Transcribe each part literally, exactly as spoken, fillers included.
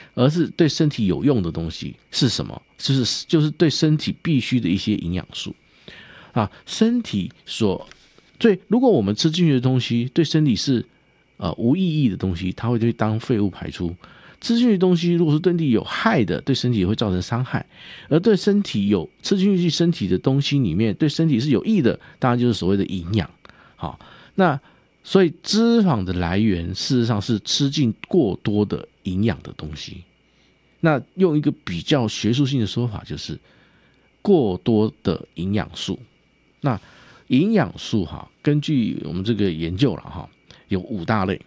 而是对身体有用的东西是什么？就是就是对身体必须的一些营养素啊。身体所对，如果我们吃进去的东西对身体是呃无意义的东西，它会去当废物排出。吃进去的东西如果是对身体有害的，对身体也会造成伤害。而对身体有吃进去身体的东西里面，对身体是有益的，当然就是所谓的营养。好，那所以脂肪的来源事实上是吃进过多的营养的东西。那用一个比较学术性的说法，就是过多的营养素。那营养素哈，根据我们这个研究了哈，有五大类。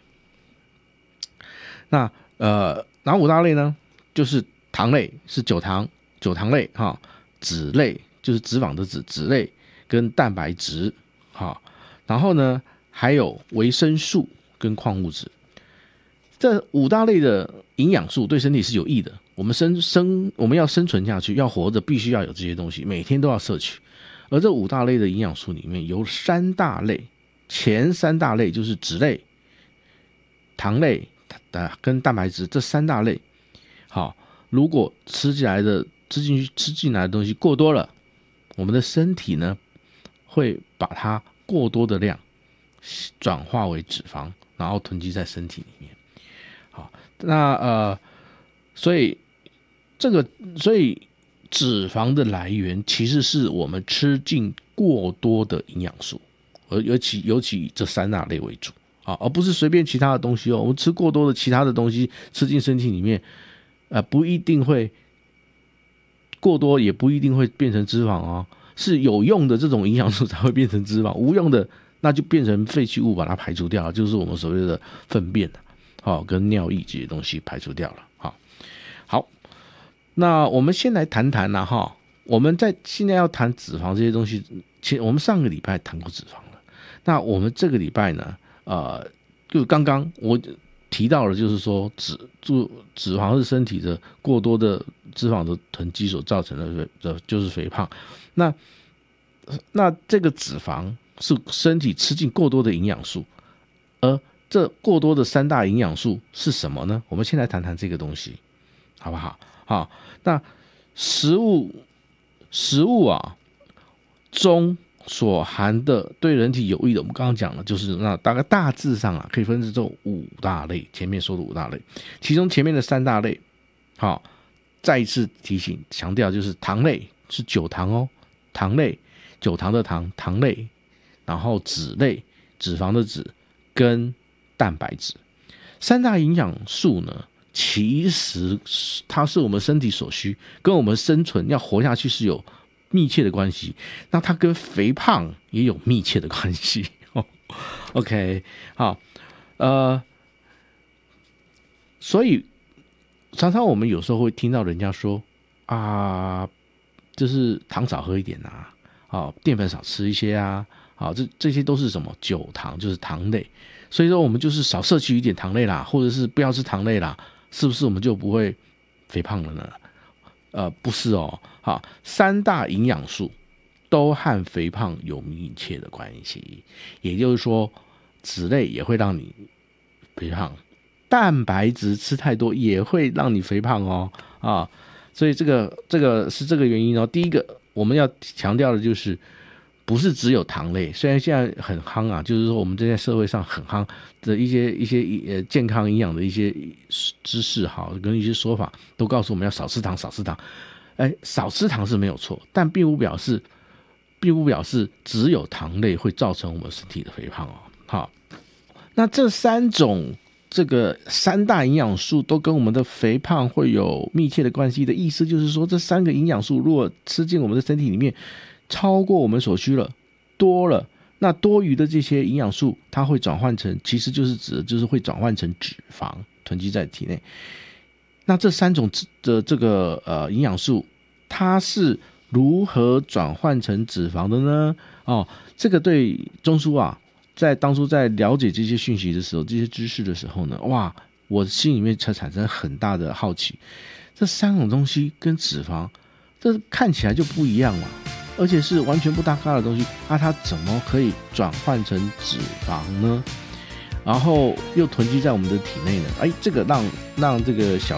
那呃，哪五大类呢？就是糖类是酒糖，酒糖类哈；脂类就是脂肪的脂，脂类跟蛋白质哈。然后呢，还有维生素跟矿物质。这五大类的营养素对身体是有益的。我们生生我们要生存下去，要活着，必须要有这些东西，每天都要摄取。而这五大类的营养素里面有三大类，前三大类就是脂类、糖类跟蛋白质这三大类。好，如果吃进来的吃进去吃进来的东西过多了，我们的身体呢会把它过多的量转化为脂肪，然后囤积在身体里面。好，那呃，所以这个所以脂肪的来源其实是我们吃进过多的营养素，而尤其尤其以这三大类为主啊，而不是随便其他的东西哦。我们吃过多的其他的东西吃进身体里面，呃，不一定会过多，也不一定会变成脂肪哦。是有用的这种营养素才会变成脂肪，无用的那就变成废弃物，把它排除掉了，就是我们所谓的粪便好，跟尿液这些东西排除掉了。好，好，那我们先来谈谈啦哈。我们在现在要谈脂肪这些东西，其实我们上个礼拜谈过脂肪了。那我们这个礼拜呢，呃，就刚刚我提到了，就是说脂脂肪是身体的过多的脂肪的囤积所造成的，就是肥胖。那那这个脂肪是身体吃进过多的营养素，而这过多的三大营养素是什么呢？我们先来谈谈这个东西，好不好？好，那食物食物啊中所含的对人体有益的，我们刚刚讲了，就是那大概大致上啊可以分成这五大类，前面说的五大类，其中前面的三大类，好，再一次提醒强调，就是糖类是酒糖哦，糖类酒糖的糖糖类，然后脂类脂肪的脂跟蛋白质三大营养素呢，其实它是我们身体所需，跟我们生存要活下去是有密切的关系。那它跟肥胖也有密切的关系。OK， 好，呃，所以常常我们有时候会听到人家说啊，就是糖少喝一点啊，好，淀粉少吃一些啊，好，这这些都是什么酒糖，就是糖类。所以说我们就是少摄取一点糖类啦，或者是不要吃糖类啦，是不是我们就不会肥胖了呢？呃，不是哦。好，三大营养素都和肥胖有密切的关系，也就是说，脂类也会让你肥胖，蛋白质吃太多也会让你肥胖哦。啊，所以这个这个是这个原因哦。第一个我们要强调的就是。不是只有糖类，虽然现在很夯啊，就是说我们这在社会上很夯的一些一些呃健康营养的一些知识哈，跟一些说法都告诉我们要少吃糖，少吃糖。哎，少吃糖是没有错，但并不表示并不表示只有糖类会造成我们身体的肥胖哦。好，那这三种这个三大营养素都跟我们的肥胖会有密切的关系的意思，就是说这三个营养素如果吃进我们的身体里面。超过我们所需了，多了，那多余的这些营养素，它会转换成，其实就是指的就是会转换成脂肪，囤积在体内。那这三种的这个呃营养素，它是如何转换成脂肪的呢？哦，这个对中枢啊，在当初在了解这些讯息的时候，这些知识的时候呢，哇，我心里面才产生很大的好奇，这三种东西跟脂肪，这看起来就不一样嘛。而且是完全不搭嘎的东西，那、啊、它怎么可以转换成脂肪呢？然后又囤积在我们的体内呢？哎，这个让让这个小